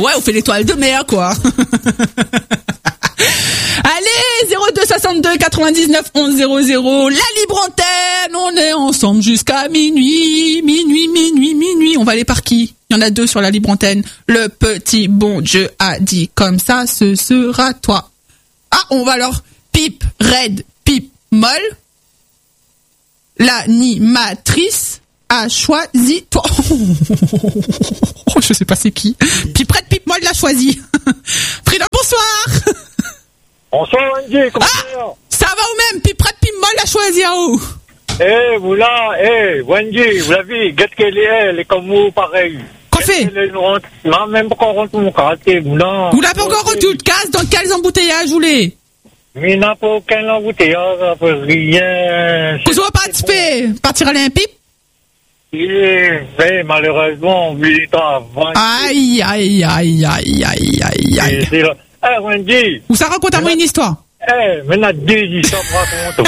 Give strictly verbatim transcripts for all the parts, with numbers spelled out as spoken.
Ouais, on fait l'étoile de mer, quoi. Allez, zéro deux soixante-deux quatre-vingt-dix-neuf onze zéro zéro, la libre antenne, on est ensemble jusqu'à minuit, minuit, minuit, minuit. On va aller par qui? Il y en a deux sur la libre antenne. Le petit bon Dieu a dit comme ça, ce sera toi. Ah, on va alors pipe, raide, pipe, molle. L'animatrice a choisi toi. Oh, je sais pas c'est qui. Pipe, raide, pipe, molle l'a choisi. Frida, bonsoir. Bonsoir Wendy, comment ah, ça va ou même, Piprette Pimol l'a choisi à où? Eh, vous là, eh, Wendy, vous l'avez, qu'est-ce qu'elle est, elle est comme vous, pareil. Quoi fait? Non, même pas qu'on rentre mon karaté, vous là. Vous l'avez pas encore rendu de casse, dans quels embouteillages vous voulez? Mais il n'a pas aucun embouteillage, ça peut rien. Vous avez participé, partir à l'Olympique? Mais malheureusement, on vit avant. Aïe, aïe, aïe, aïe, aïe, aïe, aïe. Eh, Wendy. Ou ça raconte à moi une histoire. Eh, maintenant, deux histoires racontent.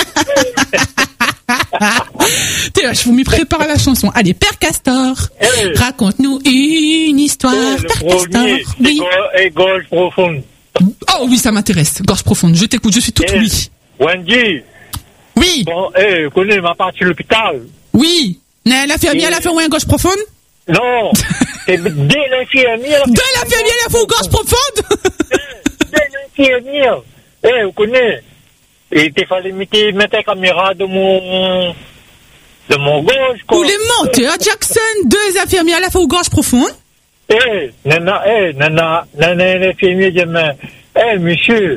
T'es là, je vous m'y prépare à la chanson. Allez, Père Castor, hey. Raconte-nous une histoire. Hey, Père Castor. Oui. Et gorge profonde. Oh oui, ça m'intéresse. Gorge profonde. Je t'écoute, je suis toute hey. Oui. Wendy. Oui. Bon, eh, hey, connais ma partie de l'hôpital. Oui. L'infirmière, elle a fait où, une gorge profonde? Non. C'est dès l'infirmière. Dès l'infirmière, elle a fait une gorge profonde? Infirmière. Eh, vous connaissez. Et il fallait mettre, mettre la caméra de mon, de mon gorge, quoi. Vous les mentez, hein, Jackson, deux infirmières, elle a fait une gorge profonde? Eh, nana, eh, nana, nana, l'infirmière dit, eh, monsieur,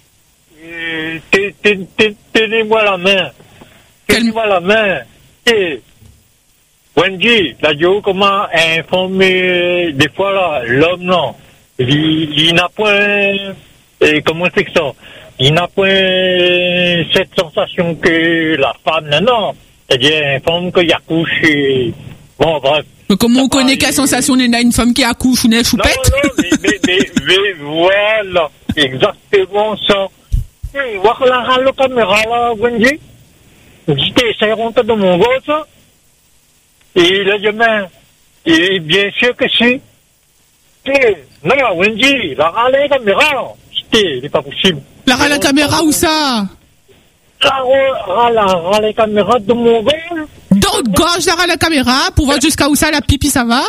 tenez-moi la main. Tenez-moi la main. Eh, Wendy, la Joe, comment informer, des fois, là, l'homme, non. Il, il n'a point, et comment c'est que ça? Il n'a point cette sensation que la femme, non, non. C'est-à-dire, une femme qui accouche et, bon, bref. Mais comment on connaît quelle sensation il y a une femme qui accouche ou une choupette? Non, non, mais, mais, mais, mais, voilà. Exactement ça. Et, voilà, la caméra, là, Wendy. J'étais, ça rentre dans mon gosse, ça. Et il a dit, mais, et bien sûr que si. Non, Wendy, la râle la caméra. C'était, c'est pas possible. La râle la caméra, où ça? La râle la caméra de mon gars. Dans le gauche, la râle la caméra, pour voir jusqu'à où ça, la pipi, ça va?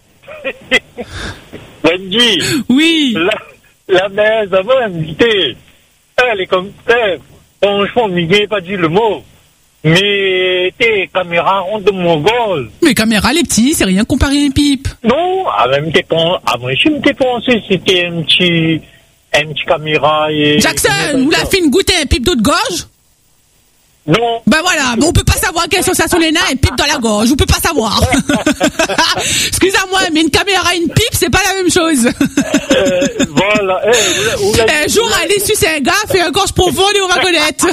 Wendy. Oui. La, la mère, ça va, elle me dit, elle est comme, elle, franchement, il n'a pas dit le mot. Mais tes caméras ont de mon goal. Mais caméras, les petits, c'est rien comparé à une pipe. Non, ah, même t'es pas, ah, moi, je m'étais pensé, c'était un petit, un petit caméra et... Jackson, vous l'avez fait une goutte et un pipe d'eau de gorge? Non. Ben voilà, mais on peut pas savoir quelle sensation les nains et pipe dans la gorge, on peut pas savoir. Excusez-moi, mais une caméra et une pipe, c'est pas la même chose. euh, voilà. Eh, où, où un jour, allez sucer un gars, fait un gorge profonde et on va connaître.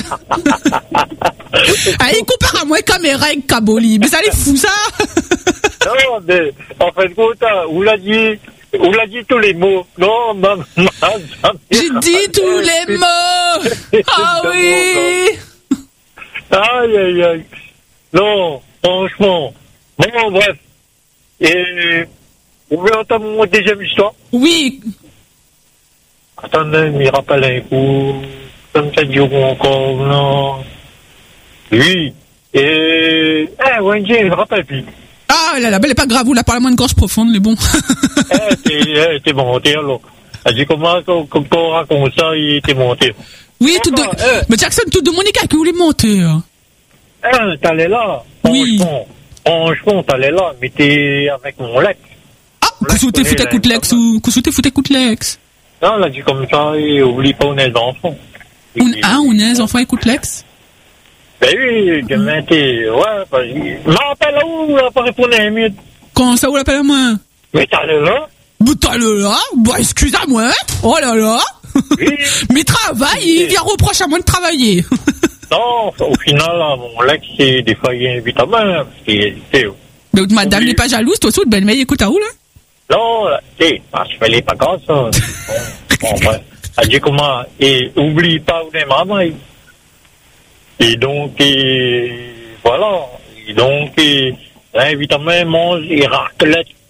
Ah, il compare à moi caméra et caboli, mais ça les fout ça. Non, mais en fait, compte, vous l'a dit, vous l'a dit tous les mots. Non, maman. J'ai dit tous les mots. Ah oui. Aïe, aïe, aïe. Non, franchement. Bon, bref. Et vous voulez entendre mon deuxième histoire? Oui. Attendez, il rappelle un coup. Comme ça dit encore, non. Oui. Et... Eh, Wendy, il ne rappelle plus. Ah là là, elle est pas grave, vous la parlez moins de gorge profonde, les bons. Eh, t'es, eh, t'es monté, alors. Elle dit comment, comme on raconte ça, il était monté. Oui, tout de... Eh. Mais Jackson, tout de Monica qui voulait monter. Hein. Eh, t'allais là. Oui. Franchement, franchement, t'allais là, mais t'es avec mon Lex. Ah, vous t'es foutu coup de Lex ou vous t'es foutu coup de Lex? Non, elle a dit comme ça, et oublie pas, on est des enfants. On, ah, on est des enfants, écoute Lex? Ben oui, gamin, t'es, ouais, bah, m'appelle là où, là, pas répondre à un minute. Comment ça, vous l'appelle à moi? Mais t'allais là? Mais t'allais là? Bah, excusez-moi. Oh là là. Oui. Mais travaille, il vient reprocher à moi de travailler. Non, au final, là, mon Lex, c'est des fois, il y a un vitamine, c'est, c'est, mais madame n'est pas jalouse, toi aussi, de belle-mère, écoute à où, là? Non, tu sais, je fais les vacances, ça. Bon, bon, ouais. Elle dit comment, et oublie pas où est maman. Et donc, et, voilà. Et donc, et, l'invitement mange et raclette.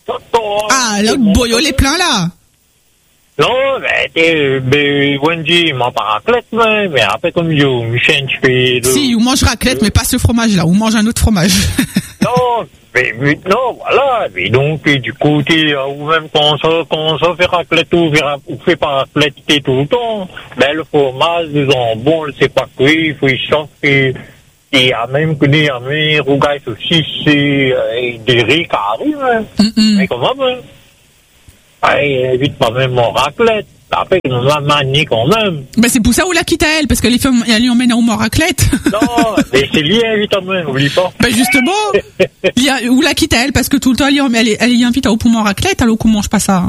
Ah, le boyau les plein là. Non, mais t'es, mais Wendy, m'a pas raclette, mais, mais après comme je, Michel, tu fais de... Si, on mange raclette, mais pas ce fromage-là, on mange un autre fromage. Non, mais, mais non, voilà, mais donc, et du côté, ou même quand on se, quand on se fait raclette ou fait, ou fait pas raclette tout le temps, ben, le fromage, le jambon, je sais pas quoi, il faut y chauffer, et à même que des amis, rougailles aussi, c'est, euh, des riz qui arrivent, hein. Mm-mm. Mais comment, hein? Hey, évite pas même mon raclette. Après, on va manier quand même. Ben, c'est pour ça où la quitte à elle, parce qu'elle lui, fait, elle lui emmène à mon raclette. Non, mais c'est lié, évidemment, n'oublie pas. Ben, justement, il y a, où la quitte à elle, parce que tout le temps, elle, elle, elle y invite à au poumon raclette, alors qu'on mange pas ça.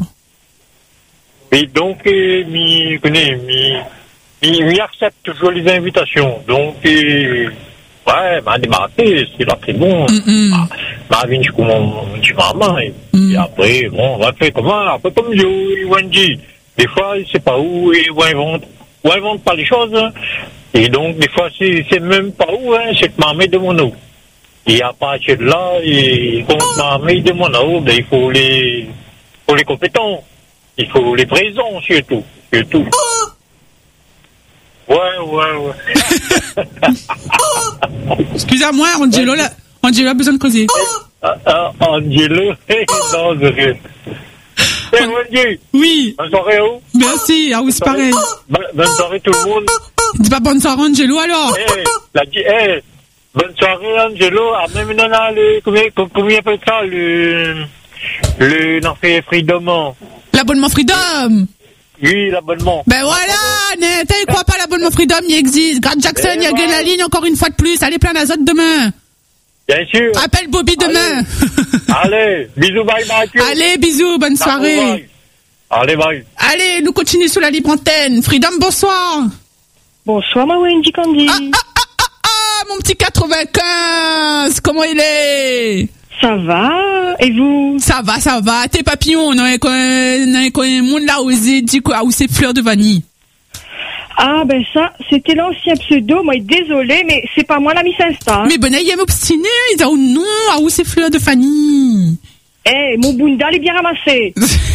Mais donc, euh, mi, connais, mi, mi, mi accepte toujours les invitations. Donc, euh, ouais, m'a débatté, c'est là très bon. Mm-hmm. Ah, m'a vu, je comment, je maman, et, mm. et après, bon, on va faire comment, après, comme je, Wendy. Des fois, je sais pas où, et où invente, où invente pas les choses, hein. Et donc, des fois, c'est, c'est même pas où, hein, c'est que ma mère de mon eau. Et à partir de là, et quand ma mère de mon eau, ben, il faut les, faut les compétents. Il faut les présents, surtout. Surtout. Ouais, ouais, ouais. Excusez-moi, Angelo, là, Angelo a besoin de causer. Ah, ah, Angelo, non, je Eh, Wendy. Oui. Bonne soirée, où? Merci, ah oui, c'est pareil. Bonne, bonne soirée, tout le monde. Dis pas bonne soirée, Angelo, alors. Eh, la, eh, bonne soirée, Angelo. Ah, même non, non, le, combien, combien appelle ça, le, le, non, fait Freedom. L'abonnement Freedom. Oui, l'abonnement. Ben voilà, t'as quoi pas l'abonnement Freedom, il existe. Grant Jackson, il y a gagné la ligne encore une fois de plus. Allez, plein d'azote demain. Bien sûr. Appelle Bobby demain. Allez, Allez bisous, bye, Mathieu. Allez, bisous, bonne soirée. Bye. Allez, bye. Allez, nous continuons sur la libre antenne. Freedom, bonsoir. Bonsoir, ma Wendy Candy. Ah, ah, ah, ah, ah, mon petit quatre-vingt-quinze, comment il est? Ça va, et vous? Ça va, ça va. Tes papillons, on a un monde là osé dit quoi, où c'est fleurs de vanille. Ah, ben ça, c'était l'ancien pseudo. Moi, désolé, mais c'est pas moi la Miss Insta. Hein. Mais ben, il est obstiné. Il dit, oh non, ah, où c'est fleurs de vanille. Eh, hey, mon bunda, il est bien ramassé.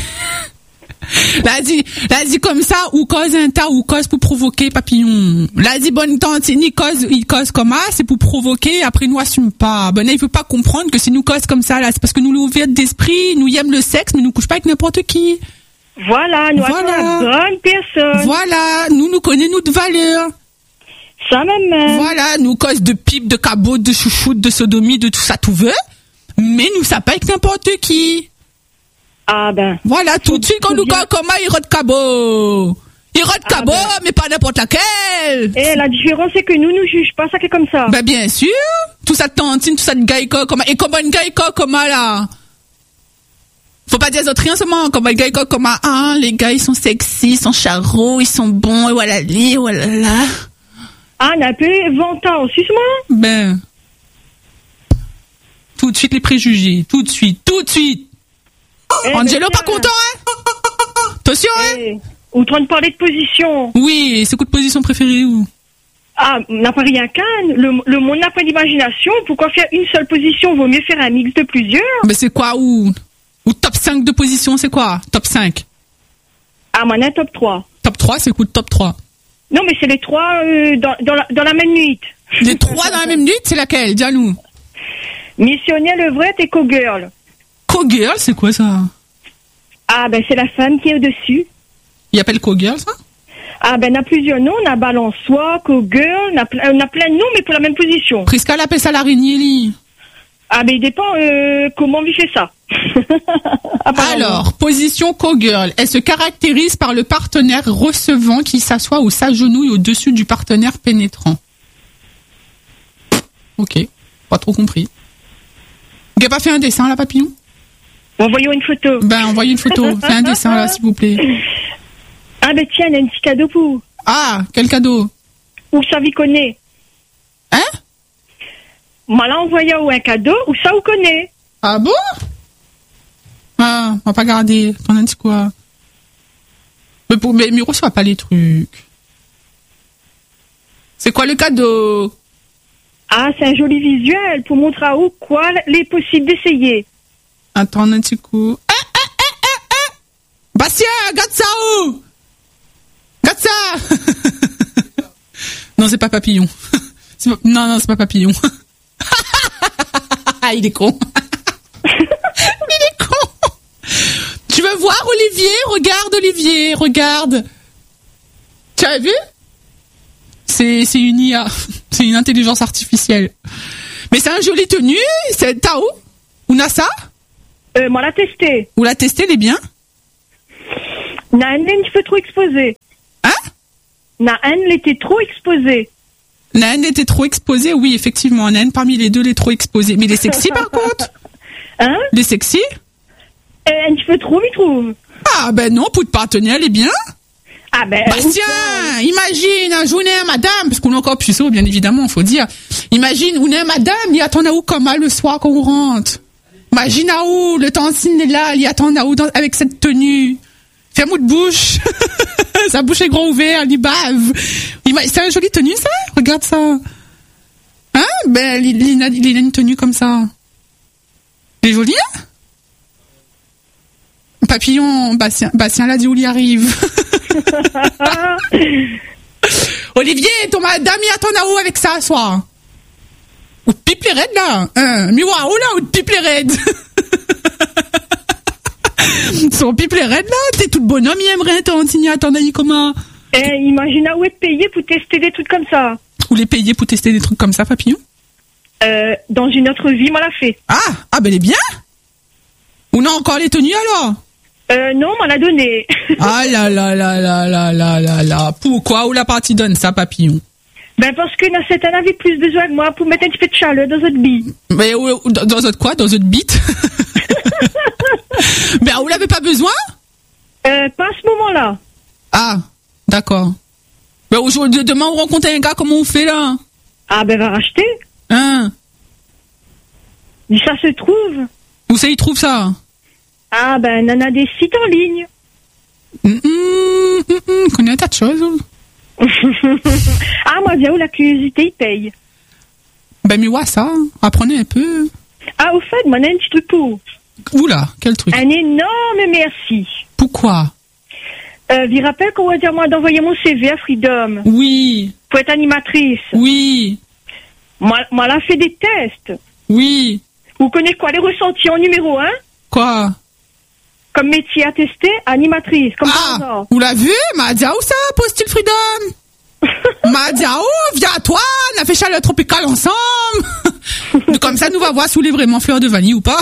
Là, dit, là, dit comme ça, ou cause un tas, ou cause pour provoquer papillon. Là, dit, bonne tante, ni cause, il cause comme ça, c'est pour provoquer, après nous assume pas. Ben, il veut pas comprendre que si nous cause comme ça, là, c'est parce que nous l'ouverts d'esprit, nous y aime le sexe, mais nous couche pas avec n'importe qui. Voilà, nous voilà. Sommes la bonne personne. Voilà, nous nous connaissons de valeur. Ça même. Voilà, nous cause de pipe, de cabot, de chouchoute, de sodomie, de tout ça, tout veut. Mais nous ça pas avec n'importe qui. Ah ben. Voilà, tout de suite quand nous cause comment il rote cabot. Il rote ah cabot, ben. Mais pas n'importe laquelle. Et la différence c'est que nous nous juge pas ça qui est comme ça. Ben bien sûr. Tout ça de tantine, tout ça de gaïko, comment et comment une gaïko comment là. Faut pas dire aux autres rien seulement, comme les gars, comme ah, les gars, ils sont sexy, ils sont charros, ils sont bons, et voilà, li, voilà, là. Ah, on a un peu vantant, excuse-moi. Ben. Tout de suite les préjugés, tout de suite, tout de suite. Eh, Angelo, pas content, hein? Attention, eh, hein? Ou train de parler de position. Oui, c'est quoi de position préférée, ou? Ah, on n'a pas rien qu'un. Le, le monde n'a pas d'imagination. Pourquoi faire une seule position? Vaut mieux faire un mix de plusieurs. Mais c'est quoi, ou? Ou top cinq de position, c'est quoi? Top cinq? Ah, moi, on a top trois. Top trois, c'est quoi, top trois? Non, mais c'est les trois euh, dans, dans, la, dans la même nuit. Les trois dans la même nuit, c'est laquelle? Dis-nous. Missionnaire, levrette et co-girl. Co-girl, c'est quoi ça? Ah, ben c'est la femme qui est au-dessus. Il appelle co-girl, ça? Ah, ben on a plusieurs noms. On a balançoire, co-girl, on a, on a plein de noms, mais pour la même position. Prisca, elle appelle ça l'araignée, li. Ah, ben il dépend euh, comment on fait ça. Alors, position co-girl. Elle se caractérise par le partenaire recevant qui s'assoit ou s'agenouille au-dessus du partenaire pénétrant. Ok, pas trop compris. Vous n'avez pas fait un dessin, là, papillon? Envoyons une photo. Ben, envoyez une photo. Fais un dessin, là, s'il vous plaît. Ah, ben tiens, il y a un petit cadeau pour vous. Ah, quel cadeau? Où ça vous connaît? Hein? Moi, là, envoyé un cadeau, où ça vous connaît? Ah bon? Ah, on va pas garder. T'en as dit quoi? Mais pour, mais, mais il reçoit pas les trucs. C'est quoi le cadeau? Ah, c'est un joli visuel pour montrer à où quoi il est possible d'essayer. Attends un petit coup. Bastien, regarde ça où? Regarde ça. Non, c'est pas Papillon. C'est pas... Non, non, c'est pas Papillon. Il est con. Il est con. Tu veux voir Olivier? Regarde Olivier, regarde. Tu as vu? C'est, c'est une I A. C'est une intelligence artificielle. Mais c'est un joli tenue. C'est t'as où? Ou n'a ça? Euh, moi, l'a testé. Ou l'a testé, elle est bien? Na un un peu trop exposé. Hein? Na un était trop exposé. Naën était trop exposée, oui, effectivement. Naën, parmi les deux, elle est trop exposée. Mais il est sexy, par contre. Hein? Il est sexy? Euh, un petit peu trop, il trouve. Ah, ben non, pour te partenaire, elle est bien. Ah, ben. Bastien, imagine, un journée, madame, parce qu'on est encore puceau, bien évidemment, faut dire. Imagine, on est madame, il attend à où comme le soir quand on rentre. Imagine à où, le tensine est là, il attend à où dans, avec cette tenue. Ferme-moi de bouche. Sa bouche est grand ouverte, il bave. C'est un joli tenue, ça? Regarde ça. Hein? Ben, il, il, a, il a une tenue comme ça. Il est joli, hein? Papillon, Bastien, Bastien l'a dit où il arrive. Olivier, ton madame, il attend à où avec ça, soir? Ou te pipe les raids, là? Hein? Mais waouh, là, ou te pipe les raids? Son pipe les raids, là? T'es tout bonhomme, il aimerait t'enseigner à ton avis comment? Eh, imagine à où être payé pour tester des trucs comme ça. Ou les payer pour tester des trucs comme ça, Papillon? Euh, dans une autre vie, moi l'a fait. Ah, ah, ben, elle est bien? Ou non, encore les tenues, alors? Euh, non, m'en a donné. Ah là là là là là là là là. Pourquoi? Où la partie donne ça, Papillon? Ben, parce que dans cette année, avait plus besoin de moi pour mettre un petit peu de chaleur dans votre bille. Mais où, dans, dans votre quoi? Dans votre bite? Ben, vous l'avez pas besoin? Euh, pas à ce moment-là. Ah, d'accord. Ben, aujourd'hui, demain, on rencontre un gars, comment on fait, là? Ah, ben, va racheter. Hein? Mais ça se trouve. Où ça, il trouve ça? Ah, ben, on a des sites en ligne. Hum, hum, hum, hum, connais un tas de choses. Ah, moi, bien où la curiosité, il paye. Ben, mais ouais, ça, apprenez un peu. Ah, au fait, moi, on a un petit truc pour. Oula, quel truc? Un énorme merci. Pourquoi? Euh, vous rappelez qu'on va dire, moi, d'envoyer mon C V à Freedom. Oui. Pour être animatrice. Oui. Moi, moi, là, fait des tests. Oui. Vous connaissez quoi, les ressentis en numéro un? Quoi? Comme métier à tester, animatrice, comme ah, par hasard. Vous l'avez vu? Madia, où ça, Postil Freedom? Madia, où? Viens à toi, on a fait chaleur tropicale ensemble. Comme ça, nous va voir si vous êtes vraiment fleur de vanille ou pas.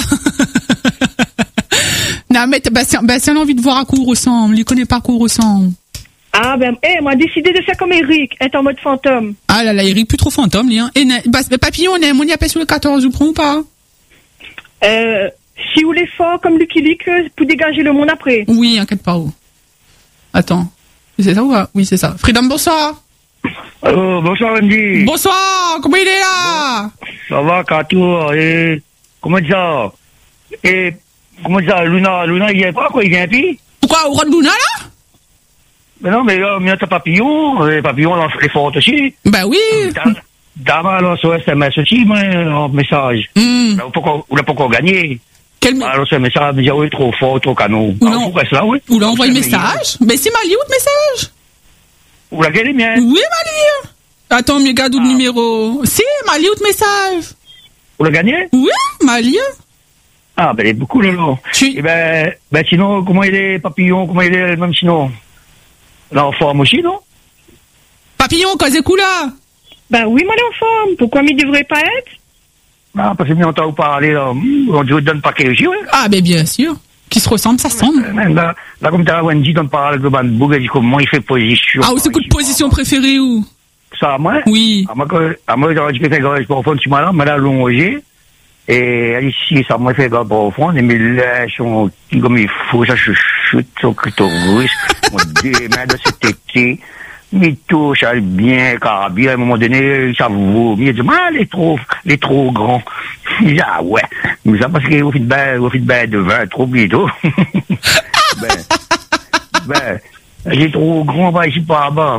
Non, mais Bastien, Bastien a envie de voir à quoi on ressemble. Il connaît pas à quoi on ressemble. Ah, ben, eh, hey, moi, décidé de faire comme Eric, être en mode fantôme. Ah là là, Eric, plus trop fantôme, lui, hein. Et, bah, Papillon, on est, on y appelle sur le quatorze, vous prenez ou pas? Euh, si vous voulez fort comme Lucky Luke, pour dégager le monde après. Oui, inquiète pas, où. Attends. C'est ça ou pas? Oui, c'est ça. Freedom, bonsoir. Oh, bonsoir, Andy. Bonsoir, comment il est là? Bon, ça va, Kato, et, comment ça? Et, comment ça, Luna, Luna, il vient pas, quoi, il vient plus? Pourquoi, au roi de Luna, là? Mais non, mais là, il y a Papillon, et Papillon, on serait fort aussi. Ben oui. D'abord, là, sur S M S aussi, mais, en message. Mm. On l'a pas encore gagné. Quel me... Alors, ce message, déjà, oui, trop fort, trop canon. Ou l'on oui. envoie un message. Ben, c'est Mali, où le message? Ou la gagné, bien. Oui, Mali. Attends, mais garde ah. le numéro. Si, Mali, où le message? Vous l'a gagné? Oui, Mali. Ah, ben, il est beaucoup, là, là. Tu... Eh ben, ben, sinon, comment il est, Papillon, comment il est, même sinon? Là, en forme aussi, non? Papillon, Kazekou, là? Ben oui, moi, il est en forme. Pourquoi il devrait pas être? Ah, parce que nous, on t'a parlé, là. On dit, on donne pas quelque chose, Ah, ben, bien sûr. Qui se ressemble, ça semble. Là, là, comme t'as Wendy, on parle de Banboug, elle dit comment il fait position. Ah, ou c'est quoi de position préférée, ou? Ça, moi? Oui. À moi, à moi, j'aurais dit que fait gorge profonde, tu m'as là, mais là, allongé. Et elle ici, ça m'a fait gorge profonde, et mes lèvres sont comme il faut, ça chuchote, son clitoris, mon deux mains de cet été. Il touche, elle bien, carabie, à un moment donné, ça vomit, il dit, ah, elle est trop, elle est trop grand. Il dit, ah ouais, mais ça parce qu'il fait de bain, il fait de bain de vin, trop bientôt. ben, ben, elle est trop grand, bah, ici par bas.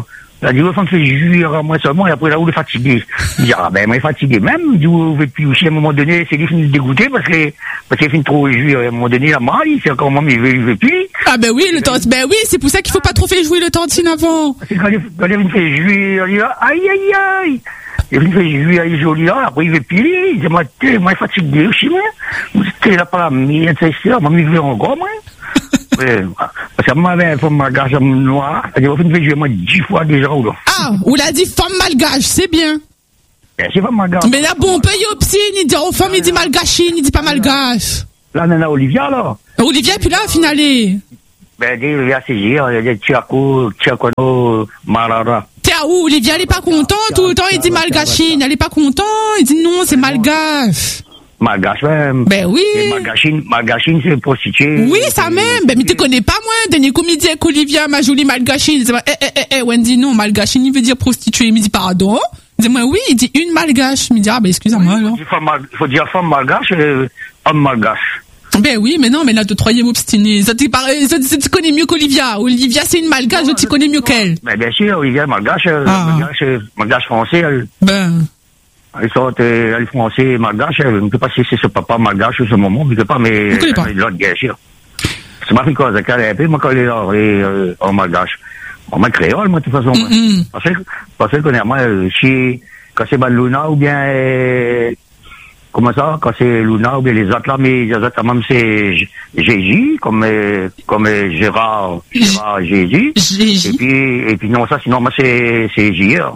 La dit, il faut me faire jouir à moi seulement, et après, là, où il est fatigué. Il dit, ah, ben, moi, il est fatigué même, du coup, et puis aussi, à un moment donné, c'est lui qui finit de dégoûter, parce que, parce qu'il finit trop jouir, à un moment donné, il a mal, il sait encore, moi, il veut, il veut plus. Ah, ben oui, le temps, ben oui, c'est pour ça qu'il faut pas trop faire jouer le tantine avant. C'est quand il, quand il me fait jouir, il dit, aïe, aïe, aïe. Il me fait jouir, il est joli, là, après, il veut plus, il dit, moi, t'es, moi, il est fatigué aussi, moi. T'es là, pas la mienne, c'est ça, moi, il veut encore, moi. Ouais, parce que moi, j'avais une femme malgache noire, elle a fait jouer moi dix fois déjà. Là. Ah, on l'a dit femme malgache, c'est bien. C'est pas malgache. Mais là, bon, on peut y obtenir, il dit aux femmes, il dit malgachine, il dit pas malgache. Là, on a Olivia, là. Olivia, puis là, finalé. Ben, dit Olivia, c'est hier, il y a des Tiako, Tiakono, Marara. T'es à où, Olivia, elle est pas contente, tout le temps, il dit malgachine, elle est pas contente, il dit non, c'est malgache. Malgache même. Ben oui. Malgachine, Malgachine, c'est prostituée. Oui, ça même. Ben, mais tu connais pas moi. Dernier coup, il dit qu'Olivia, ma jolie Malgachine. Eh, eh, eh, eh, Wendy, non, Malgachine, il veut dire prostituée. Il me dit, pardon. Il dit, moi, oui, il dit une Malgache. Il me dit, ah, ben, excusez-moi, alors. Il faut dire femme Malgache, euh, homme Malgache. Ben oui, mais non, mais là, de troisième obstiné. Ça, tu connais mieux qu'Olivia. Olivia, c'est une Malgache, tu connais mieux qu'elle. Ben, bien sûr, Olivia, Malgache, ah. Malgache, Malgache français, elle. Ben. Elle sort, elle est français, malgache, je ne sais pas si c'est ce papa malgache ou ce moment, je ne sais pas, mais l'autre, bien sûr. C'est ma fille, quand elle est un peu, moi, quand elle est là, et, en malgache. On m'a créole, moi, de toute façon. Mm-hmm. Parce que, parce que, moi, si, quand c'est Luna, ou bien, euh, comment ça, quand c'est Luna, ou bien les autres là, mais les autres, même, c'est Jéji, comme, euh, comme euh, Gérard, Gérard Jéji. Et puis, et puis, non, ça, sinon, moi, c'est, c'est J R.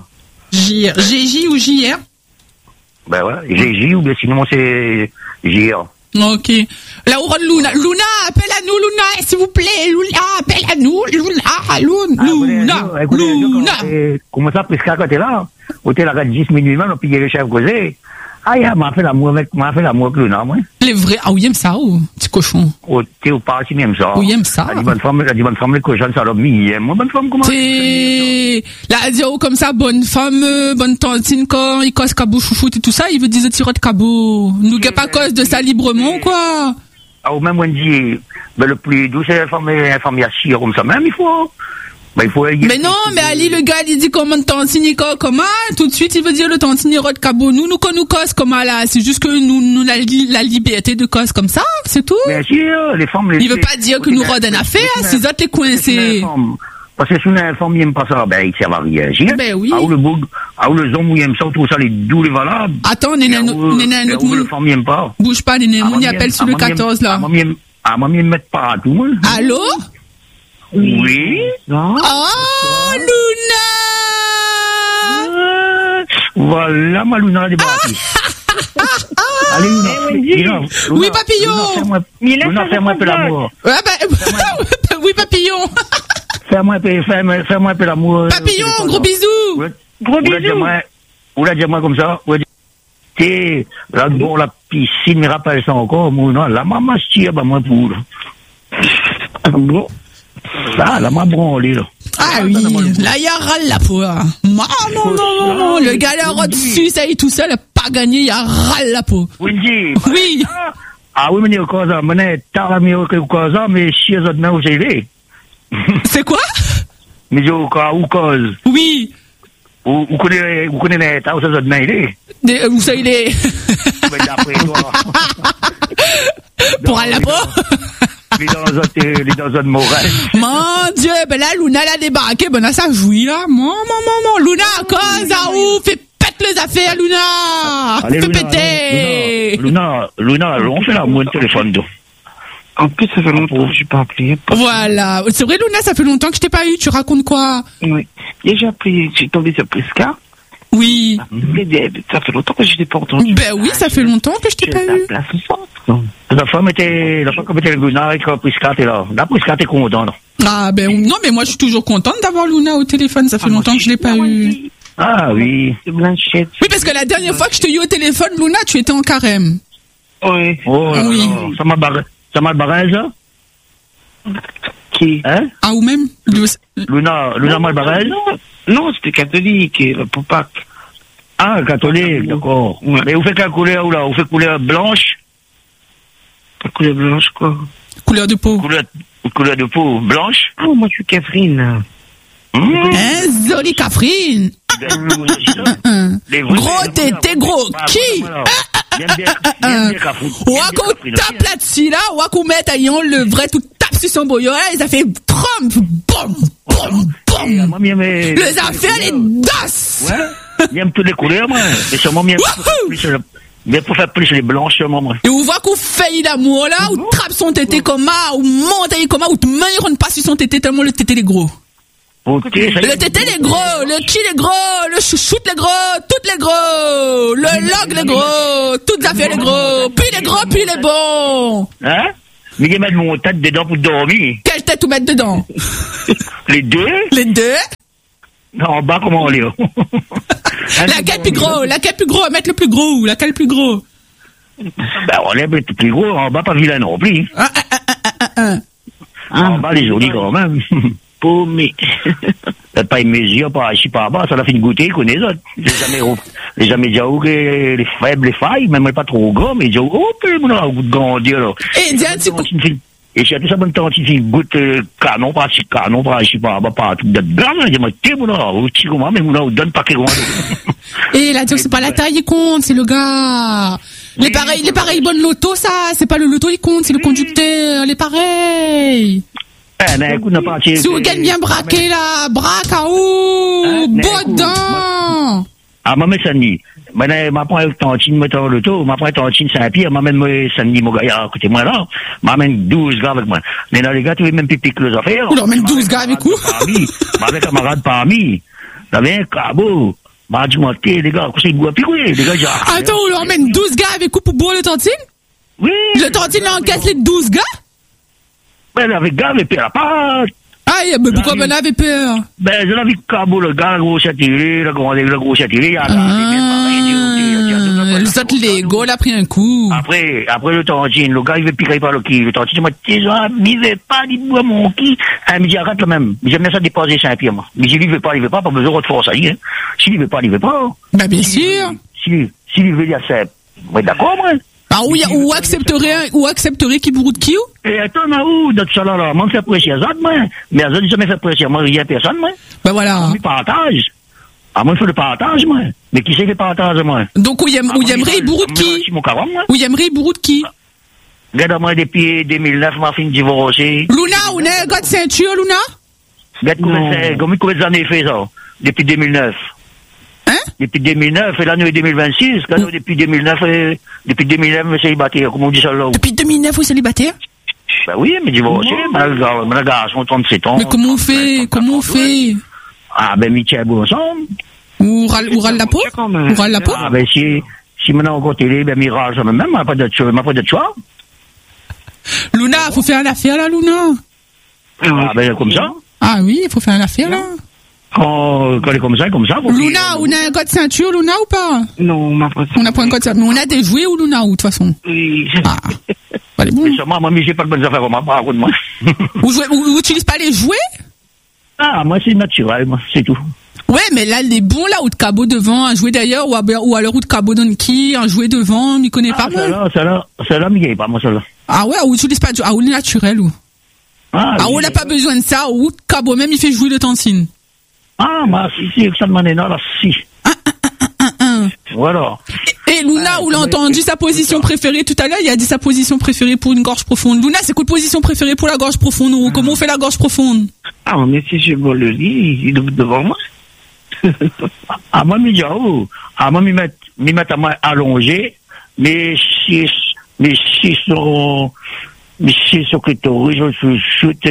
J R. Jéji ou J R? Ben ouais, G J ou bien sinon c'est J R. Ok. La Ouron Luna. Luna, appelle à nous, Luna, s'il vous plaît. Luna, appelle à nous. Luna, Luna, ah, Luna, Luna. Comment ça, puisque quand t'es là, au t'es là, à dix minutes, on pillait le chef causé. Ah, il m'a fait l'amour avec, m'a fait l'amour avec Luna, moi. Les vrais, ah, oui, il aime ça, ou, petit cochon. Oh, t'es au parti, il aime ça. Oui, il aime ça. La bonne femme, la bonne femme, les cochons, ça l'a mis, il aime. Moi, bonne femme, comment? C'est, là, dire, comme ça, bonne femme, bonne tantine, quand il casse cabot chouchoute et tout ça, il veut dire tirotte de cabot. Nous, gagne pas cause de ça librement, quoi. Ah, ou même, on dit, ben, le plus doux, c'est la femme, la femme, il y a six comme ça, même, il faut. Ben, il faut mais non, mais Ali, le gars, il dit comment tantine, comment, tout de suite, il veut dire le tantine, rod cabot. Nous, nous, qu'on nous cause comment là. C'est juste que nous, nous, la, la liberté de cause comme ça, c'est tout. Bien sûr, les femmes, les il veut pas dire que nous rodent une affaire, si autres les coincés. Parce que si une femme, il n'aime pas ça, ben, il sert à rien. Ben oui. Ah, ou le bug, ah, ou le zombie, il aime ça, tout ça, les doux, les valables. Attends, néné, néné, notre monde. Le femme, il aime pas. Bouge pas, néné, on y appelle sur le quatorze, là. Ah, moi, il me met pas à tout, allô? Oui. Non. Oh, Luna! Euh, voilà, ma Luna, elle est partie. Allez, Luna. Luna, oui, papillon. Luna, fais-moi un peu l'amour. Ouais, ben, oui, papillon. Fais-moi un peu, fais-moi un peu l'amour. Papillon, gros bisous. Gros bisous. Ou la dis-moi comme ça. T'es, là, bon, la piscine, me rappelle ça encore. Non, la maman, je tire, bah, moi, pour. Bon. Ça, la maman branlée, là. Ah oui, là, il y a ras la peau. Maman, non, le gars, là, au-dessus, ça y est tout seul, pas gagné, il y a ras la peau. Oui, oui. Ah oui, mais il y a quoi ça, mais t'as la meilleure que quoi ça, mais chier ça de main où c'est. C'est quoi? Mais il y a quoi, ou cause. Oui. Vous connaissez, vous connaissez les tas où ça de main, il est. Où ça, il est? Mais d'après toi. Pour aller là-bas? Les dans les dans une morale. Mon Dieu, ben là, Luna l'a débarqué, ben là, ça jouit, là. Mon, mon, mon, mon. Luna, cause, à où? Fais pète les affaires, Luna! Allez, fais Luna, péter! Luna, Luna, Luna, on fait l'amour de téléphone, donc. En plus, ça fait longtemps que je n'ai pas appelé. Voilà. C'est vrai, Luna, ça fait longtemps que je t'ai pas eu. Tu racontes quoi? Oui. Et j'ai appelé, j'ai tombé sur Prisca. Oui. Ça fait longtemps que je n'ai pas entendu. Ben oui, ça fait longtemps que je t'ai pas eu. La femme était, la femme était Luna avec Prisca, t'es là. La Prisca, t'es content, non? Ah, ben non, mais moi, je suis toujours contente d'avoir Luna au téléphone. Ça fait longtemps que je l'ai pas eu. Ah oui. Blanchette. Oui, parce que la dernière fois que je t'ai eu au téléphone, Luna, tu étais en carême. Oui. Oh, oui. Ça m'a barré. Ça m'a barré, ça? Qui? Hein? Ah, ou même? Luna, Luna m'a barré? Non, non, c'était catholique, pour Pâques. Ah, catholique, d'accord. Ouais. Mais vous faites la couleur, ou là? Vous faites couleur blanche? La couleur blanche, quoi? Couleur de peau. Couleur, couleur de peau blanche? Ah, moi, je suis Catherine. Hein, Zoli Catherine. Gros tété, gros qui? Ou à qu'on tape là-dessus, là, ou à qu'on mette à yon le vrai tout tape sur son boyau, là, ça fait prom, bom, bom, bom. Les affaires, les dos. Ouais, j'aime toutes les couleurs, moi. Et sûrement, bien plus, mais pour faire plus les blanches, sûrement, moi. Et on voit qu'on fait l'amour, là, ou trappe son tété comme ça, ou monte comme ça, ou te maille, on passe sur son tété tellement le tété est gros. Okay, le tété les gros, le qui les gros, le chouchoute les gros, toutes les gros, le log les gros, toutes les affaires les gros, puis les gros, puis les bons. Hein? Mais il mettre mon tête dedans pour dormir. Quelle tête tu mettre dedans? Les deux? Les deux? Non, en bas, comment on est? Laquelle plus gros? Laquelle plus gros? Mettre le plus gros? Laquelle plus gros? Ben, on est le plus gros, en bas, pas vilain non plus. Ah, ah, ah, ah, ah, ah. En bas, les jolis quand même. Mais pas une mesure, pas ici, pas bas, ça l'a fait une goûter, qu'on les autres. Les jamais, les jamais dit, oh, les faibles, les failles, même pas trop gros, mais dit, oh, puis, mon a, goût de grandir, là. Et, dis, tu et si tout ça, bonne tante, il goûte, canon, pas ici, canon, pas ici, pas bas, pas tout de gamme, il dit, moi, t'es, mon a, ou petit comment, mais mon a, donne pas qu'il grand. Et là, c'est pas la taille, il compte, c'est le gars. Les pareils, les pareils, bonne loto, ça, c'est pas le loto, il compte, c'est le conducteur, les pareils. Eh, mais écoute, n'a pas tiré. Si vous gagnez bien braqué, là, braque à où? Bodin! Ah, maman, Sandy. Maintenant, ma prend tantine, mettant le taux, ma prend tantine Saint-Pierre, m'amène moi, Sandy, mon gars, à côté moi, là. M'amène douze gars avec moi. Mais dans les gars, tu veux même plus piquer les affaires. Ou l'emmène douze gars avec vous? M'avec camarade parmi. T'avais un cabot. M'a dit, moi, les gars, c'est bois piquer, les gars, j'ai. Attends, ou l'emmène douze gars avec vous pour boire le tantine? Oui. Le tantine, là, encaisse les douze gars? Ben, avec gars, avec peur, pas. Aïe, mais pourquoi ben avait peur? Ben, je l'avais vu Cabo, le gars, le gros attiré, le gros, le gros attiré, ah, les autres Lego, il a pris un coup. Après, après le tantine, le gars, il veut piquer par le qui, le tantine, moi, t'es genre, il veut pas, il boit mon qui. Ah, mais j'arrête le même. J'aime bien ça déposer Saint-Pierre, moi. Mais s'il veut pas, il veut pas, pas besoin de force, ça y est. S'il veut pas, il veut pas. Ben, bien sûr. S'il, s'il veut, il y a ça. Ouais, d'accord, moi. Ah, ou, ou accepterait, ou accepterait qui bourre de qui ou? Et attends, où, dans ça là, moi, me fait apprécier à moi. Mais à ça, jamais fait apprécier, moi, il y a personne, moi. Ben voilà. Je partage. Ah, moi, il faut le partage, moi. Mais qui c'est le partage, moi? Donc, où il aimerait bourre de qui? Où il aimerait bourre de qui? Regarde-moi, depuis deux mille neuf, m'a fini de divorcer. Luna, on est un gars de ceinture, Luna? Regarde combien, combien d'années fait ça? Depuis deux mille neuf. Hein? Depuis deux mille neuf, et l'année deux mille vingt-six, quand mmh. depuis deux mille neuf, et, depuis deux mille neuf, célibataire, comment on dit ça là? Depuis deux mille neuf, vous célibataire? Ben oui, mais divorcé, mon garçon, trente-sept ans. Mais comment on fait? Comment on fait? Ah, ben, mi tient bon ensemble. Ou râle, ou râle la peau? Ou râle la peau? Ah, ben, si, si maintenant on compte télé, ben, mi râle ça même, m'a pas de choix, m'a pas de choix. Luna, faut faire une affaire là, Luna. Ah, ben, comme ça. Ah oui, il faut faire une affaire là. Quand, quand elle est comme ça, comme ça. Luna, on a un code ceinture, Luna, ou pas? Non, on n'a pas. On n'a pas un code ceinture. Mais on a des jouets ou Luna, ou de toute façon? Oui. Ah. Allez, bon. Mais sûrement, moi, mais j'ai pas de bonnes affaires, moi, par contre, moi. Vous jouez, vous, vous utilisez pas les jouets? Ah, moi, c'est naturel, moi, c'est tout. Ouais, mais là, les bons, là, ou de cabot devant, un jouet derrière, ou, à, ou alors, ou de cabot donkey, un jouet devant, m'y connaît pas, moi. Ah, celle-là, celle-là, celle-là, m'y connaît pas, moi, celle-là. Ah ouais, ou utilise pas, ah, ou le naturel, ou? Ah, ah, on n'a pas besoin de ça, ou de cabot, même, il fait jouer le tantine. Ah, moi, si, si, ça demande non, là, si. Ah, ah, ah, ah, ah. Voilà. Et Luna, ah, vous l'avez entendu sa position préférée tout à l'heure, il a dit sa position préférée pour une gorge profonde. Luna, c'est quoi la position préférée pour la gorge profonde, ou comment on fait la gorge profonde? Ah, mais si je vois le lit, il est devant moi. Ah, moi, m'y dis, oh. Ah, moi, m'y mettre, m'y mettre à moi allongé, mais si, mais si sur, mais si sur clitoris, je chute,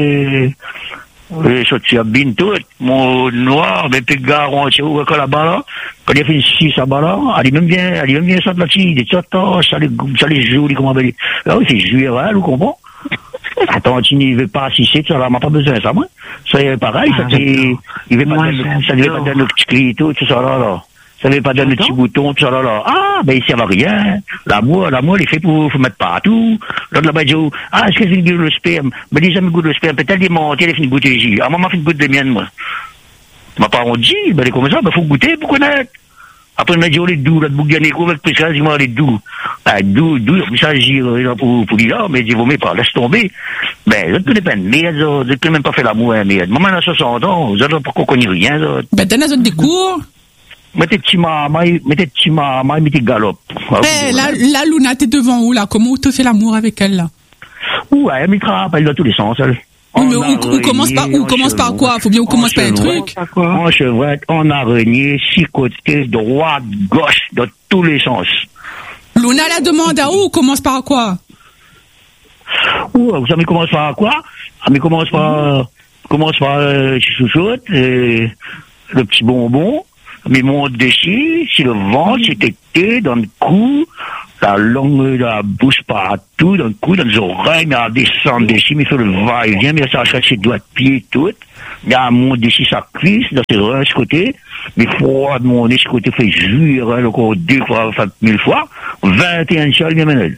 je suis bien tout, mon noir, mais puis gars, on sait où, là-bas, là, quand il a fait six là-bas, là, elle est même bien, elle est même bien sorte là-dessus, des tchotos, ça les, ça les joue, comment on va dire. Là, oui, c'est joué, ouais, vous comprenez? Attends, tu ne veux pas assister, tu n'as pas besoin de ça, moi. C'est pareil, ah, ça, c'est, il veut pas donner, ça ne veut pas donner le petit cri, tout, tout ça, là, là. Ça ne veut pas donner le petit bouton, tout ça, là, là. Ah, ben, il ne sert à rien. L'amour, l'amour, il est fait pour, faut mettre partout. L'autre, là-bas, il dit, ah, est-ce que c'est une goutte de sperme? Ben, les jamais goûté de sperme. Peut-être des mentir, il fait une goutte de jus. Ah, maman fait une goutte de mienne, moi. Ma parent dit, ben, comme ça, ben, faut goûter pour connaître. Après, on a dit, on est doux, là, de Bouganico, avec Pesca, dis-moi, on est doux. Ah, doux, doux, ça, j'y, pour, pour dire là, mais dis, vous mettez pas, laisse tomber. Ben, je ne connais pas une merde, je ne connais même pas fait l'amour, hein, merde. Maman a soixante ans, vous n'avez pas connu rien, ça. Ben, t'en as des cours. Mettez petit maman, mettez petit maman, mettez galop. Eh, là, là, Luna, t'es devant où, là? Comment tu fais l'amour avec elle, là? Ouh, elle me trappe, elle dans tous les sens, elle. Oui, mais on, on commence par, on commence par quoi? Faut bien qu'on commence par un truc. En chevrette, en araignée, six côtés, droite, gauche, dans tous les sens. Luna la demande à où? On commence par quoi? Ouh, vous savez, commence par quoi? Ah, mais commence par, commence par, euh, chouchoute, euh, le petit bonbon, mais monte dessus, c'est le ventre, c'est tété, dans le cou, la langue de la bouche partout, dans le cou, dans les oreilles, mais elle descend dessus, mais fait le va-et-vient, mais ça achète ses doigts de pied, tout. Il y a un monde dessus, sa cuisse, dans ses reins, ce côté, mais froid de mon nez, ce côté, fait jure, hein, encore deux fois, enfin, mille fois, vingt et un chals, bien menel.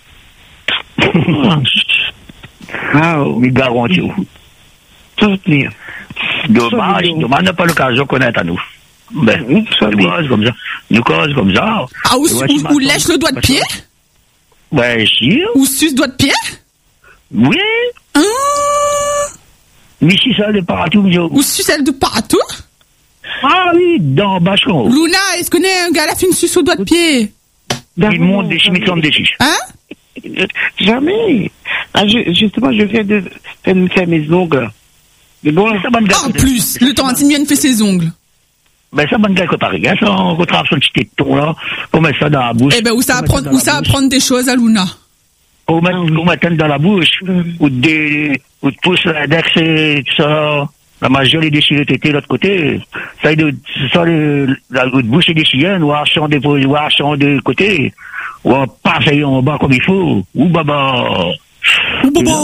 Ah, mais garanti. Dommage, dommage, n'a pas l'occasion qu'on ait à nous. Ben, nous cause comme ça. Nous cause comme ça. Ah, ou, ou, ou lèche le doigt de pied? Ben, si. Ou suce doigt de pied? Oui. Ah. Mais si ça de partout, je... Ou suce elle de partout? Ah oui, dans Bachon. Luna, est-ce qu'on est un gars qui a fait une suce au doigt de pied? Il monte des chimiques comme des chiches. Hein? Jamais. Ah, je, justement, je viens de, de me faire mes ongles. Mais bon, ça en plus, le temps vient de faire ses ongles. Ben, ça, bonne gars, que pareil, hein, ça, on rattrape son petit téton, là, on met ça dans la bouche. Eh ben, où ça apprend, où ça apprendre des choses à Luna? On met, on met dans la bouche, ou des, ou de pouce l'index et tout ça, la majeure est déchirée tété de l'autre côté. Ça, de, ça, le, la, la bouche est déchirée, ou archant de, ou archant de côté, ou on passe en bas comme il faut, ou baba. Ou baba!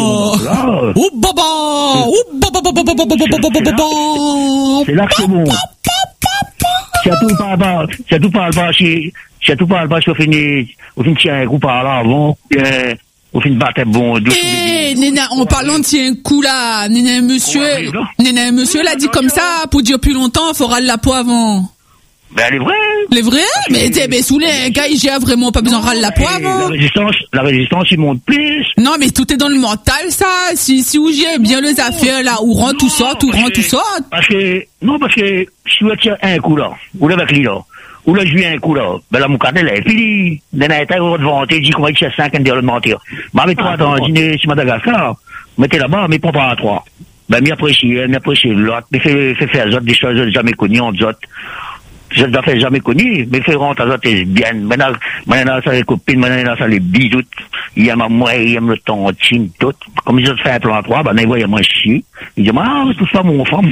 Ou baba! Ou baba baba baba baba baba. C'est là que c'est bon. C'est tout par là, c'est tout par là, c'est tout par là, je finis, on finit tirer un coup par là avant, on finit battre bon. Eh, Néna, en parlant de tirer un coup là, Néna, monsieur, Néna, monsieur l'a dit comme ça, pour dire plus longtemps, il faudra la peau avant. Ben, elle est vraie. Elle est vraie? Mais, t'es, mais, sous les gars, il a vraiment pas besoin de râler la peau avant. La résistance, la résistance, il monte plus. Non, mais tout est dans le mental, ça. Si, si vous gérez bien les affaires, là, ou rend tout ça, tout rend tout ça. Parce que, non, parce que, si vous tirez un coup, là, ou là, avec lui, là, ou là, je lui un coup, là, ben, là, mon carnet, là, et puis, d'un été, on va devant, dit qu'on va y chercher cinq, un derrière le mentir. Mais avec trois, dans le dîner, sur Madagascar, mettez là-bas, mais pas par trois. Ben, m'y apprécier, m'y apprécier l'autre, mais fait, fait faire des choses jamais connues, en autres. Je ne l'ai jamais connu, mais fait rentrer à ça, bien. Maintenant, maintenant, ça les copines, maintenant, ça les bisous. Il aime moi, il aime le temps, chine, tout. Comme je fais un plan trois, ben, il voit, il moi chier. Il dit, ah, tout ça, mon femme.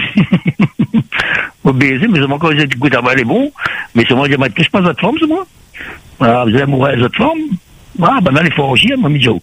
Au baiser, mais c'est moi, quand j'ai dit, écoute, elle est bon. Mais c'est moi, je dis, qu'est-ce que pas votre femme, c'est moi? Ah, vous êtes amoureux de votre femme? Ah, ben, là, il faut chier, moi, Joe.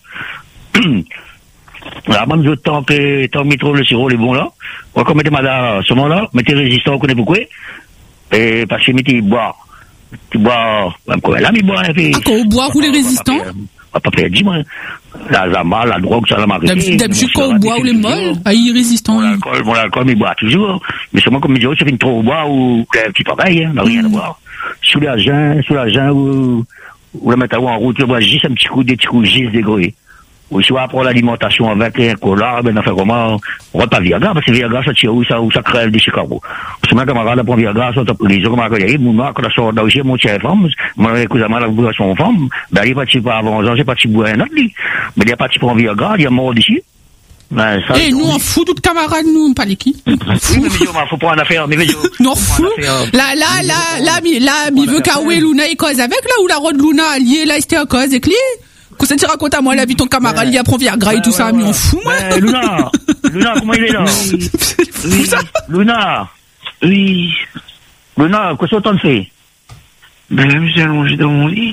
Alors, même je tant que, tant que trouve le sirop, les bons là. On va comme mettez madame, ce moment-là, mettez résistant, on connaît pourquoi. Et parce que tu bois, tu bois, comme là, mais bois, et ah, quand on boit, ou les résistants? Pas pas dis-moi. La zama, la drogue, ça l'a marqué. D'habitude, quand on boit ou les molles, ah, il est résistant. Mon alcool, mon alcool, il boit toujours. Mais c'est moi, comme je dis, ça fait une trop boire ou, un petit pareil, hein, n'a rien à voir. Sous l'argent, sous l'argent, ou, ou la mettre en route, je bois juste un petit coup, des petits coups, juste des gros. Ou soit pour l'alimentation avec un cola, ben, on fait comment, on va pas Viagra, parce que Viagra, ça tire où ça, où ça crève des chicago. Parce que moi, camarade, prend Viagra, ça, les gens, comment, il y a, moi, quand on sort d'aujourd'hui, mon tient femme, moi, écoute, ma, la boisson femme, ben, il est parti pas avant, j'ai parti boire un autre, lui. Mais il est parti prendre Viagra, il est mort d'ici. Ben, ça. Eh, nous, on fout d'autres camarades, nous, pas les qui. Oui, mais, mais, faut pas en affaire, mais, mais, non, fou. Là, là, là, là, là, il veut qu'Aoué Luna, il cause avec, là, ou la rode Luna, allié, là, il était en cause avec lui. Quand ça te raconte à moi la vie ton camarade, il apprend Viagra et tout ça, mais on fout, moi. Luna, Luna, comment il est là? Oui. Luna, oui. Luna, qu'est-ce que t'en fais? Ben, je suis allongé dans mon lit.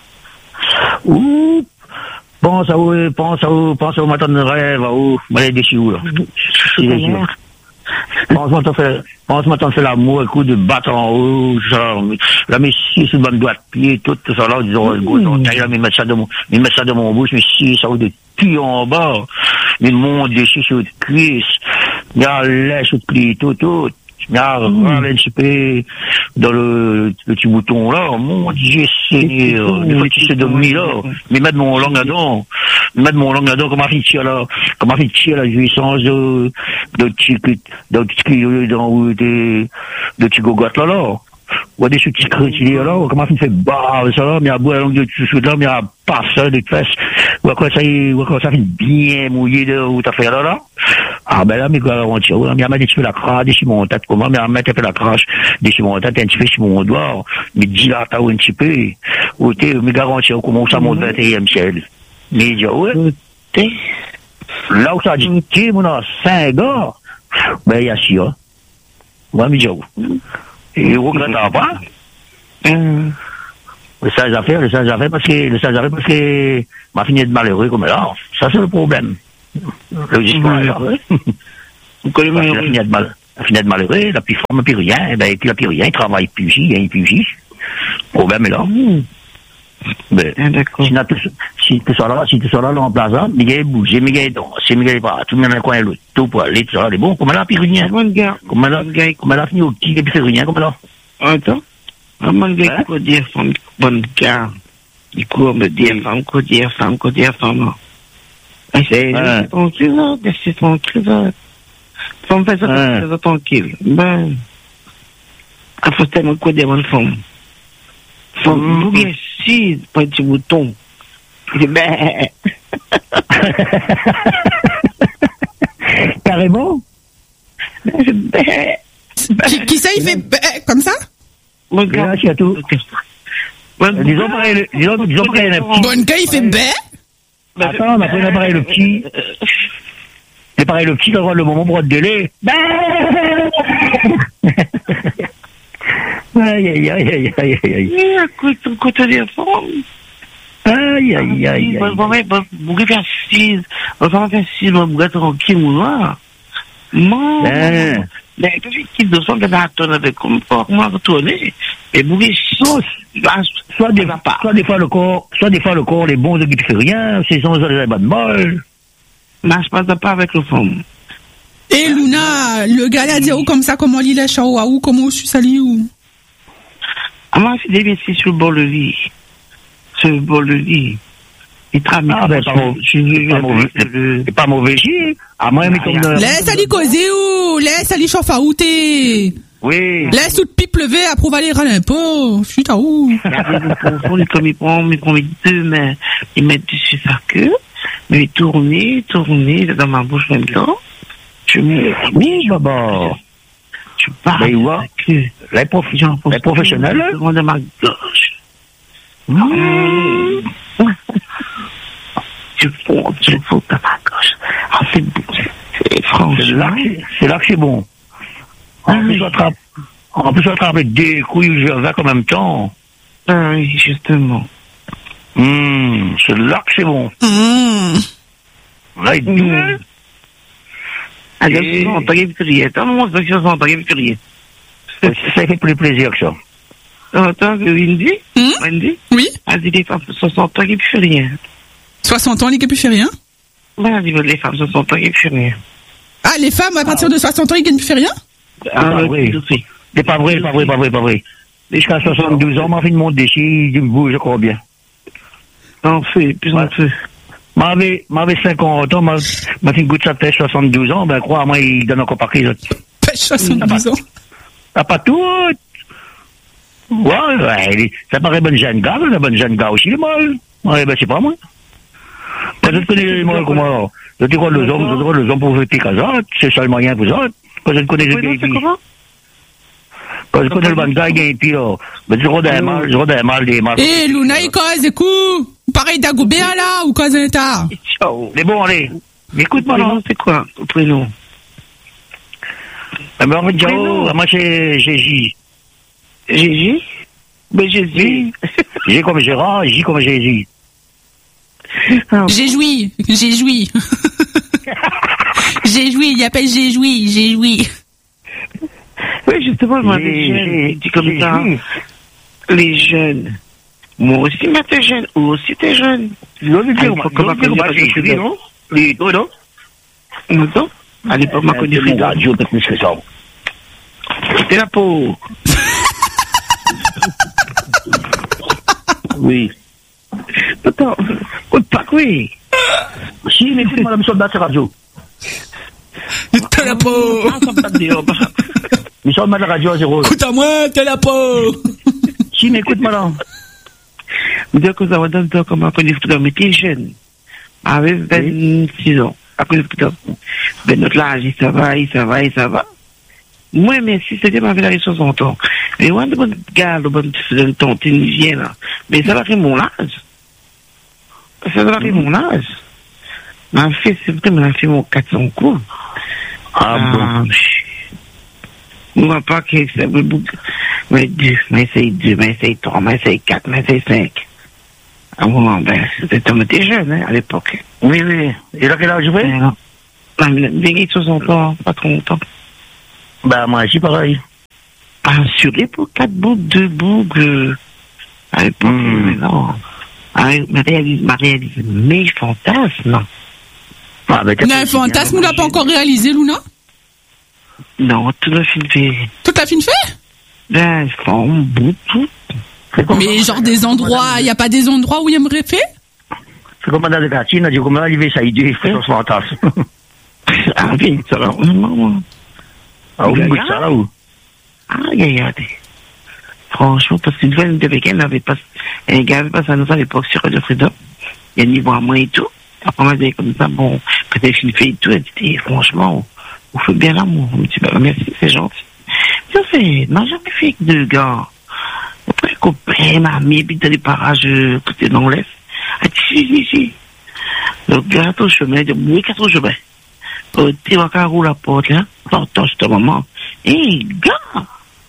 Ouh, pense à où, pense à où, pense au matin de rêve, à où, moi, il est déçu, là. Il est déçu. Pense-moi, t'en fais, pense-moi, t'en fais l'amour, écoute, de battre en haut, genre, là, mais si, c'est une bonne doigt de pied, tout, tout ça, là, disons, le gros, on taille, là, mais mettre ça de mon, mais mettre ça de mon bouche, mais si, ça vaut des pieds en bas, mais le monde dessus sur le cuisse, il y a l'air sur le pli, tout, tout. Mais un petit peu dans le, le petit bouton là, mon Dieu Seigneur, des fois tu sais dormir là, mais mettre mon langue à dents, mettre mon langue à dents, comment fait tirer là, comment fait tirer la jouissance de, de petit, de petit, dans, de, de petit gogotte là là. Ou des petits crétins là, comment fait bah, ça là, mais à bout la langue de tout là, mais à passer de fesses, ou à quoi ça y, ou à quoi ça fait bien mouillé de, où t'as fait là là. Ah ben là, mais quoi, on tire, mais à mettre un petit peu la crache, des mon tête, comment, mais à mettre un peu la crache, des mon tête, un petit peu sur mon doigt, mais dilate un petit peu, ou t'es, mais garantir comment ça monte vingt et unième ciel. Mais dis, ouais. Là où ça dit, t'es, mon a cinq gars, ben, il y a six, hein. Ouais, mais dis, et vous regrettez pas? Le sage affaire, le sage affaire, parce que, le sage affaire, parce que, m'a fini de malheureux comme là. Ça, c'est le problème. Logiquement, vous connaissez la fini de mal, la fini de malheureux, la plus forme, plus rien, ben, puis la plus rien, il travaille plus, il y a plus, le problème est là. Ben, si tu sois là, si tu sois là, là, en plaza, mais il y a bougé, mais il y a donc, c'est, mais il y a pas, tout le monde a un coin, l'autre, tout pour aller, tout ça, les bons, comme là, plus rien. Comme là, comme là, fini au petit, et puis c'est rien, comme là. Attends. Comment le gars, quoi dire, femme, bonne gare. Il court me dire, femme, quoi dire, femme, quoi dire, femme. C'est tranquille, là, c'est tranquille, là. Femme fait ça, c'est tranquille. Ben, il faut tellement quoi dire, bonne femme. Femme, vous voyez, si, pas de bouton. Ben. Carrément? Ben. Qui ça, il fait comme ça? Là, c'est tout. Disons pareil, disons, disons pareil, le petit. Bonne gars, il fait bé. Attends, après, on a pareil le petit. C'est pareil le petit, quand le moment pour te délai. Aïe, aïe, aïe, aïe, aïe, aïe. Écoute, écoute, les femmes. Aïe, aïe, aïe, aïe. Bon, bon, bon, vous pouvez faire six, vous pouvez faire six, vous pouvez tranquille, moi. Non. Mais puis qui de son gâteau avec comportement retourné et bouger soit soit des soit des fois le corps soit des fois le corps les bons qui ne fait rien c'est sans les bonnes molles marche pas pas avec le fond. Et Luna le gars là dit où comme ça comment il est chaud ou comment on suit sali ou ah moi c'est des sur le bord de lit sur le bord de lit. Il travaille. Ah, ben, pas mauvais. C'est pas mauvais. À moi, mais comme. Laisse aller causer ou, laisse aller chauffer à outer. Oui. Laisse tout pipe lever, approuve aller râler un peu. Je suis à où? Il comme il prend, il prend mes deux mains, il met dessus sa queue, mais il tourne, tourne dans ma bouche en même temps. Je mets. Oui, baba. Je parle. Mais où? Les professionnels. Devant de ma gauche. Tu fonds, tu fonds dans ma gauche. Ah, c'est bon, c'est franchement. C'est là que c'est bon. En plus, en plus, on attrape deux couilles je vais en même temps. Ah oui, justement. Hum, c'est là que c'est bon. Hum. Là, il dit. Ah, je suis en train de crier. T'as un moment que je suis en train de crier. Ça fait plus plaisir que ça. Attends, Wendy? Wendy? Oui? Elle dit les femmes de soixante ans qui ne font rien. soixante ans, les qui ne font rien? Ben, elle dit les femmes de soixante ans qui ne font rien. Ah, les femmes à partir de soixante ans, ils ne font rien? Ah, oui. C'est pas vrai, pas vrai, pas vrai, pas vrai. Jusqu'à soixante-douze ans, m'a fait une montre d'ici, il me bouge, je crois bien. En fait, plus en fait. M'avait, m'avait cinquante ans, m'a fait une goutte de pêche soixante-douze ans, ben, crois-moi, il donne encore pas qu'ils pêche soixante-douze ans? T'as pas tout? Ouais, ouais, ça paraît bonne jeune gars, la bonne jeune gars aussi, le mal. Ouais, ben, c'est pas moi. Quand je connais les mots, comment, je te crois les hommes, je te crois les hommes pour voter Kazat, c'est ça le moyen pour ça. Quand je connais les gars, quand je connais le bon gars, il y a un pire, ben, je crois des mal, je crois des mal, des mal. Eh, Luna, il cause, écoute, pareil d'Agoubé, là, ou cause un tas. Ciao. Mais bon, allez. Mais écoute-moi, non. C'est quoi, le prénom? Eh ben, en fait, Jao, moi, c'est Jésus. Jésus? Mais Jésus. J'ai comme Gérard, J comme Jésus. J'ai joui, j'ai joui. J'ai joui, il appelle j'ai joui, j'ai joui. Oui, justement, moi, les jeunes, dit comme ça. Les jeunes. Moi aussi, mais t'es jeune, ou aussi t'es jeune. Non, mais dire, comment j'ai écrit, non? Les deux, non? Non? À l'époque, m'a connu. C'est radio, peut-être que ça. T'es la peau. Oui. Attends, écoute pas, oui. Si, mais écoute, madame Soldat, c'est radio. T'es la peau. Ah, ça me tape dehors, bah. Mais sur le radio à zéro. Écoute à moi, t'es la peau. Si, mais écoute, madame. Vous dites que ça va dans comme un connecteur, mais t'es jeune. Avec vingt-six ans. À connecteur. Ben, notre âge, ça va, ça va, ça va. Moi, mais si c'était ma vie, soixante ans. Mais moi, de bon gars, de bon tontine, vient là. Mais ça va faire mon âge. Ça va faire mon âge. Ma fille, c'est vrai, mais ma fille, mon quatre cents coups. Ah bon. Je ne vois pas que c'est beaucoup. Mais deux, mais c'est deux, mais c'est trois, mais c'est quatre, mais c'est cinq. Ah bon, ben, c'était un petit jeune, hein, à l'époque. Oui, oui. Et là, quel âge vous avez? Non, mais soixante ans, pas trop longtemps. Ben, moi, je suis pareil. Ah, sur l'époque, quatre boucles, deux boucles. À l'époque, Mm. non. Ah, ma réalise, ma réalise, mes fantasmes, non. Ah, ben, Mais un fantasme, on l'a pas encore réalisé, Luna? Non, tout le film fait. Toute la fin de fait? Ben, forme, bout, tout. Mais genre des endroits, il y a pas des endroits où il aimerait faire? C'est comme madame de Gatine, a dit comment arriver, ça, il dit, fait son fantasme. Ah, oui, ça va, vraiment. Ah, oui, goûte ça, là, où? Ah, regardez. Franchement, parce qu'une fois, une de week-end, avait pas, un gars avait passé à nous à l'époque sur Radio Freedom. Il y a un niveau à moi et tout. Après, on m'a dit comme ça, bon, peut-être une fille et tout, elle dit, franchement, on fait bien l'amour. Je me dis, bah, merci, c'est gentil. Ça fait, non, jamais fait avec deux gars. Après, copain, mamie, puis dans les parages, euh, côté dans l'Est. Elle dit, si, si, si. Le gars, ton chemin, il dit, oui, qu'est-ce que chemin? Euh, tu vas qu'à rouler la porte, là. T'entends, c'est un moment. Hé, gars!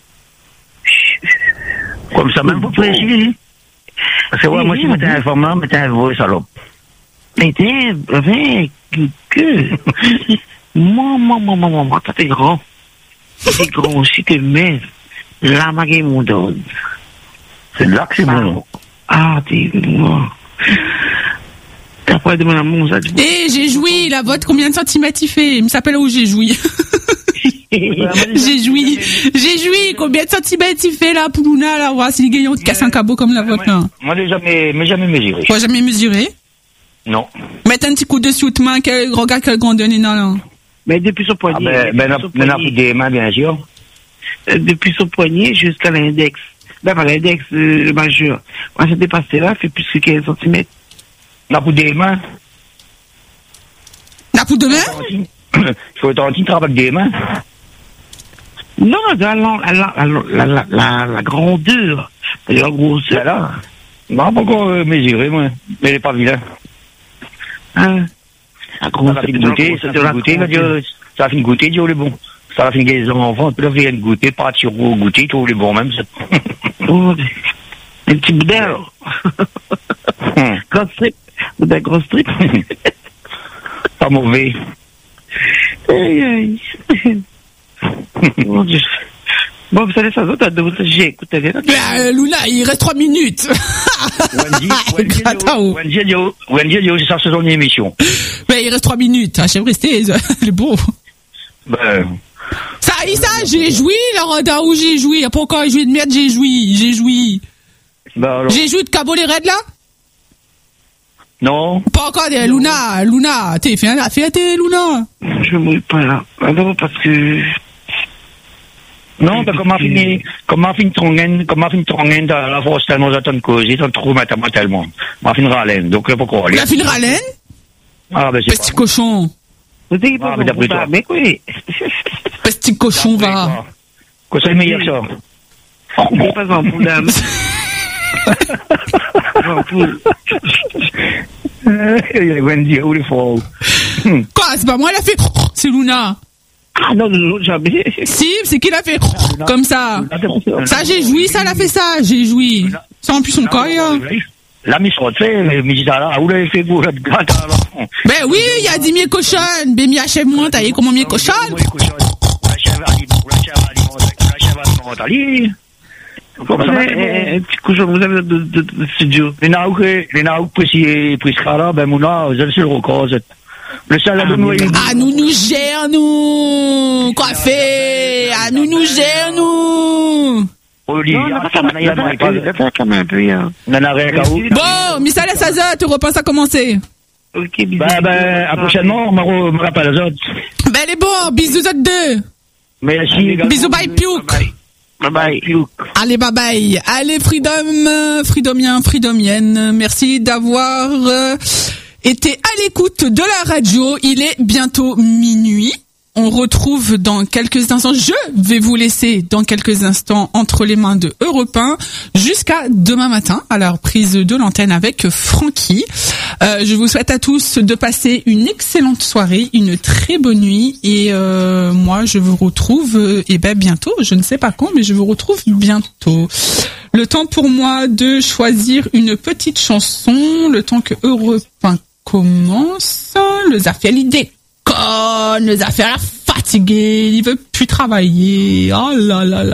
Comme ça, même, vous pouvez essayer. Parce que, ouais, moi, si vous êtes informant, mettez un vrai salope. Mais t'es avec que. Moi, moi, moi, moi, moi, moi, t'es grand. T'es grand aussi que mais. La magie mon dos. C'est là que c'est bon. Ah, t'es moi. Après de mon amour, ça dit. Eh, j'ai joui, la vote, combien de centimètres il fait? Il me s'appelle où j'ai joui. J'ai joui. J'ai joui, combien de centimètres il fait là, pour Luna, là, voir si les gagnants te cassent un cabot comme la vôtre, là. Moi, j'ai jamais, mais jamais mesuré. Faut jamais mesurer. Non. Mettre un petit coup de soute main, quel, regarde quel grandeur il a là. Mais depuis son Ah, poignet. ben, ben, on a pris des mains, bien sûr. Euh, Depuis son poignet jusqu'à l'index. Ben, pas l'index euh, majeur. Moi, j'ai dépassé là, fait plus que quinze centimètres. On a pris des mains. La poudre de main? Il faut être en travail avec des mains. Non, la, la, la, la, la, la, la grandeur. La grosseur. Là. Non, pas encore euh, mesuré, moi. Mais il n'est pas vilain. Hein? La Ça grosseur. va finir goûter, ça va goûter, là, Dieu. Ça va finir goûter, Dieu, le bon. Ça va finir les enfants, puis là, viennent goûter, pas sur goûter, tout le bon, même, ça. Oh, un petit boudin. Grosse strip. Boudin, grosse strip. Pas mauvais. Aïe, aïe. Mon Dieu. Bon, vous savez, ça va, t'as de j'ai écouté là. Euh, Luna, il reste trois minutes. Wendy, c'est ça, c'est son émission. Mais il reste trois minutes. Ah, chef, restez, les beaux. Ben. Ça, ça, j'ai joui, là, Roda, où j'ai joui. Pas encore joué de merde, j'ai joui, j'ai joui. Ben alors. J'ai joué de Cabo les Raids, là? Non. Pas encore, des Luna, Luna, t'es fait un affaire, t'es Luna. Je me mouille pas là. Alors, parce que. Non, ben, comment finir, comment finir trongen, comment finir trongen, dans la force tellement j'attends cause, j'attends trop maintenant tellement. Ma fin ralen, donc, pourquoi aller? La fille de Ralen? Ah, ben, c'est Petit cochon. Vous dites pas, Ah, mais d'après toi. mais oui. Petit cochon, va. Quoi, c'est meilleur, ça? C'est pas un boudin. Un poule. Wendy, où il faut? Quoi, c'est pas moi, elle a fait, c'est Luna. Ah non, non, non, jamais. Si, c'est qui l'a fait comme ça. Ça, j'ai joui, ça, elle a fait ça, j'ai joui. Ça, en plus, son corps, hein. La mise sur fait, mais mais là, où l'avez fait vous, là, Ben oui, il y a dix mille cochonnes. Ben, mi achève-moi, t'as eu comment mi cochonnes? La chèvre alimentale. Comme ça, Un petit cochon, vous avez de studio. les naouk, les naouk, pris, pris, là, ben, mouna, je le sais le recose. Le salade de noyer. Ah, nous nous gère, nous. Quoi fait? à nous nous gère, nous. Olivier, Non, ça m'a quand même un peu, hein. n'en a rien qu'à où. Bon, Missal et Saza, tu repenses à commencer. Ok, bisous. Bah, ben, à prochainement, on me rappelle les autres. Ben, les bons, bisous autres deux. Merci. Bisous, bye, piouk. Bye bye. Allez, bye bye. Allez, Freedom, Freedomien, Freedomienne, merci d'avoir euh, été à l'écoute de la radio. Il est bientôt minuit. On retrouve dans quelques instants, je vais vous laisser dans quelques instants entre les mains de Europe un jusqu'à demain matin à la reprise de l'antenne avec Francky. Euh, je vous souhaite à tous de passer une excellente soirée, une très bonne nuit et euh, moi je vous retrouve euh, eh ben bientôt, je ne sais pas quand mais je vous retrouve bientôt. Le temps pour moi de choisir une petite chanson, le temps que Europe un commence, le Zafia l'idée. Les affaires fatiguées, il veut plus travailler. Oh là là là.